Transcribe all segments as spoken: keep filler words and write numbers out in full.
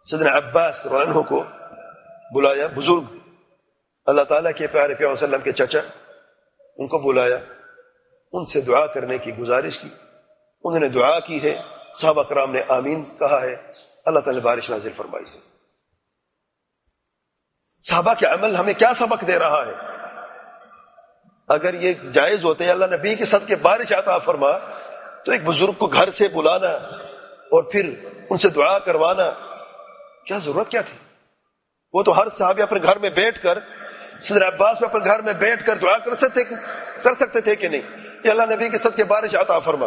سیدنا عباس رضی اللہ عنہ کو بلایا، بزرگ اللہ تعالیٰ کے پیارے پیغمبر صلی اللہ علیہ وسلم کے چچا، ان کو بلایا، ان سے دعا کرنے کی گزارش کی، انہوں نے دعا کی ہے، صحابہ کرام نے آمین کہا ہے، اللہ تعالیٰ نے بارش نازل فرمائی ہے۔ صحابہ کے عمل ہمیں کیا سبق دے رہا ہے؟ اگر یہ جائز ہوتے ہیں اللہ نبی کے صدقے بارش عطا فرما، تو ایک بزرگ کو گھر سے بلانا اور پھر ان سے دعا کروانا کیا ضرورت کیا تھی؟ وہ تو ہر صحابی اپنے گھر میں بیٹھ کر، سیدنا عباس بھی اپنے گھر میں بیٹھ کر دعا کر سکتے کر سکتے تھے کہ نہیں کہ اللہ نبی کے صدقے بارش عطا فرما۔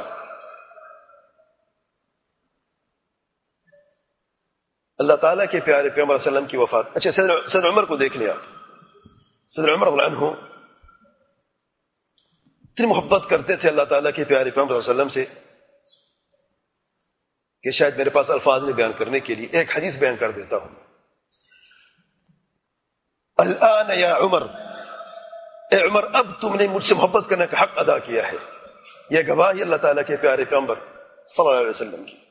اللہ تعالیٰ کے پیارے پیغمبر صلی اللہ علیہ وسلم کی وفات۔ اچھا سیدنا سیدنا عمر کو دیکھ لیا، سیدنا عمر رضی اللہ عنہ اتنی محبت کرتے تھے اللہ تعالیٰ کے پیارے پیغمبر صلی اللہ علیہ وسلم سے کہ شاید میرے پاس الفاظ نہیں بیان کرنے کے لیے، ایک حدیث بیان کر دیتا ہوں۔ الآن یا عمر، اے عمر اب تم نے مجھ سے محبت کرنے کا حق ادا کیا ہے۔ یہ گواہی اللہ تعالیٰ کے پیارے پیغمبر صلی اللہ علیہ وسلم کی۔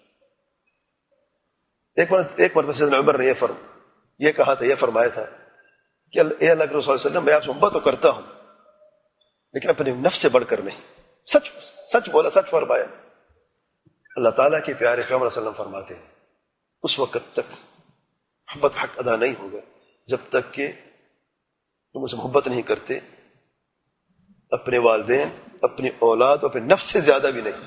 ایک مرتبہ ایک مرتبہ سیدنا عمر نے یہ فرم یہ کہا تھا، یہ فرمایا تھا کہ اے اللہ کے رسول صلی اللہ علیہ وسلم، میں آپ سے محبت تو کرتا ہوں لیکن اپنے نفس سے بڑھ کر نہیں۔ سچ سچ بولا، سچ فرمایا۔ اللہ تعالیٰ کے پیارے پیغمبر صلی اللہ علیہ وسلم فرماتے ہیں اس وقت تک محبت حق ادا نہیں ہوگا جب تک کہ تم اسے محبت نہیں کرتے اپنے والدین، اپنی اولاد، اپنے نفس سے زیادہ بھی نہیں۔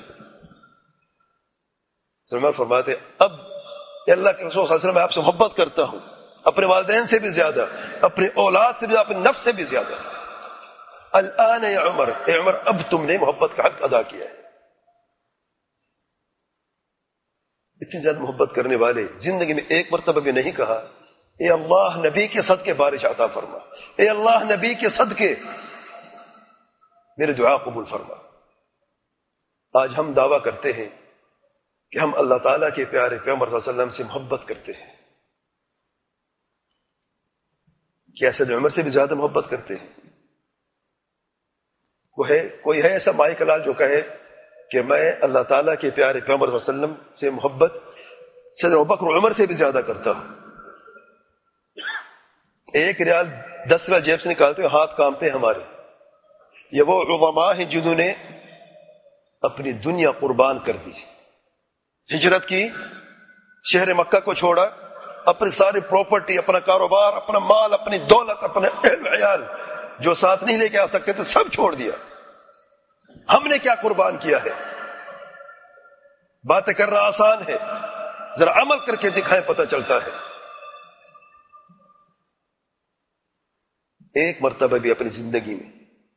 سلمان فرماتے اب اے اللہ کے رسول صلی اللہ علیہ وسلم میں آپ سے محبت کرتا ہوں، اپنے والدین سے بھی زیادہ، اپنی اولاد سے بھی، اپنے نفس سے بھی زیادہ۔ الآن یا عمر، اے عمر اب تم نے محبت کا حق ادا کیا ہے۔ اتنی زیادہ محبت کرنے والے زندگی میں ایک مرتبہ بھی نہیں کہا اے اللہ نبی کے صدقے بارش عطا فرما، اے اللہ نبی کے صدقے میرے دعا قبول فرما۔ آج ہم دعویٰ کرتے ہیں کہ ہم اللہ تعالیٰ کے پیارے پیغمبر صلی اللہ علیہ وسلم سے محبت کرتے ہیں، کیا سیدنا عمر سے بھی زیادہ محبت کرتے ہیں؟ کوئی ہے کوئی ہے ایسا مائی کلال جو کہے کہ میں اللہ تعالیٰ کے پیارے پیغمبر صلی اللہ علیہ وسلم سے محبت سیدنا ابوبکر و عمر سے بھی زیادہ کرتا ہوں؟ ایک ریال دس ریال جیب سے نکالتے ہوئے ہاتھ کامتے ہمارے۔ یہ وہ عظماء ہیں جنہوں نے اپنی دنیا قربان کر دی، ہجرت کی، شہر مکہ کو چھوڑا، اپنی ساری پراپرٹی، اپنا کاروبار، اپنا مال، اپنی دولت، اپنے اہل عیال جو ساتھ نہیں لے کے آ سکتے تھے سب چھوڑ دیا۔ ہم نے کیا قربان کیا ہے؟ باتیں کرنا آسان ہے، ذرا عمل کر کے دکھائیں پتہ چلتا ہے۔ ایک مرتبہ بھی اپنی زندگی میں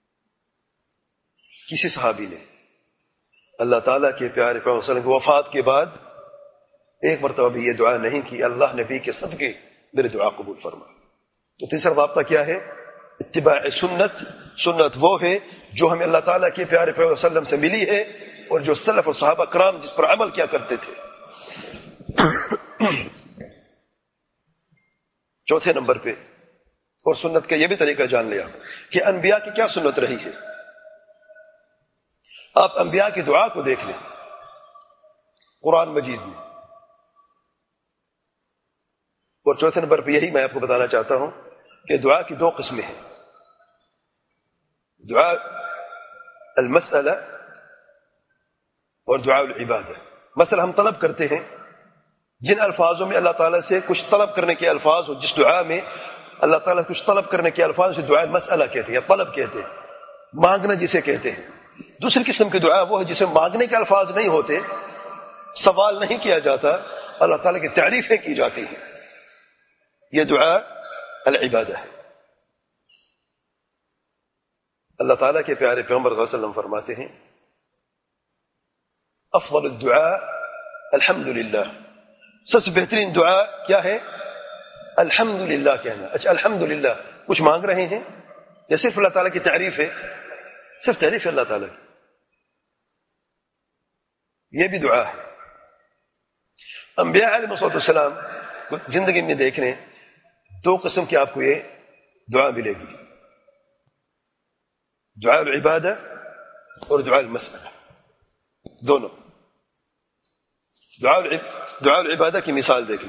کسی صحابی نے اللہ تعالیٰ کے پیارے پیغمبر صلی اللہ علیہ وسلم کی وفات کے بعد ایک مرتبہ بھی یہ دعا نہیں کی اللہ نبی کے صدقے میرے دعا قبول فرما۔ تو تیسرا ضابطہ کیا ہے؟ اتباع سنت۔ سنت وہ ہے جو ہمیں اللہ تعالیٰ کے پیارے پیغمبر صلی اللہ علیہ وسلم سے ملی ہے اور جو سلف اور صحابہ کرام جس پر عمل کیا کرتے تھے۔ چوتھے نمبر پہ اور سنت کا یہ بھی طریقہ جان لیا کہ انبیاء کی کیا سنت رہی ہے۔ آپ انبیاء کی دعا کو دیکھ لیں قرآن مجید میں، اور چوتھے نمبر پہ یہی میں آپ کو بتانا چاہتا ہوں کہ دعا کی دو قسمیں ہیں، دعا المسئلہ اور دعا العبادہ۔ مثلا ہم طلب کرتے ہیں، جن الفاظوں میں اللہ تعالیٰ سے کچھ طلب کرنے کے الفاظ ہو، جس دعا میں اللہ تعالیٰ سے کچھ طلب کرنے کے الفاظ سے دعا المسئلہ کہتے ہیں یا طلب کہتے ہیں، مانگنا جسے کہتے ہیں۔ دوسری قسم کی دعا وہ ہے جسے مانگنے کے الفاظ نہیں ہوتے، سوال نہیں کیا جاتا، اللہ تعالیٰ کی تعریفیں کی جاتی ہیں، یہ دعا العبادہ ہے۔ اللہ تعالیٰ کے پیارے پیغمبر صلی اللہ علیہ وسلم فرماتے ہیں افضل الدعاء الحمدللہ، سب سے بہترین دعا کیا ہے؟ الحمدللہ کہنا۔ اچھا الحمدللہ کچھ مانگ رہے ہیں یا صرف اللہ تعالیٰ کی تعریف ہے؟ صرف تعریف ہے اللہ تعالیٰ کی، یہ بھی دعا ہے۔ انبیاء علیہ السلام کو زندگی میں دیکھنے دو قسم کی آپ کو یہ دعا ملے گی، دعا العبادہ اور دعا المسئلہ، دونوں۔ دعا العبادہ کی مثال دیکھ لیں۔